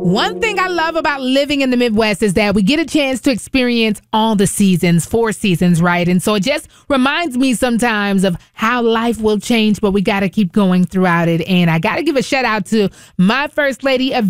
One thing I love about living in the Midwest is that we get a chance to experience all the seasons, 4 seasons, right? And so it just reminds me sometimes of how life will change, but we got to keep going throughout it. And I got to give a shout out to my First Lady,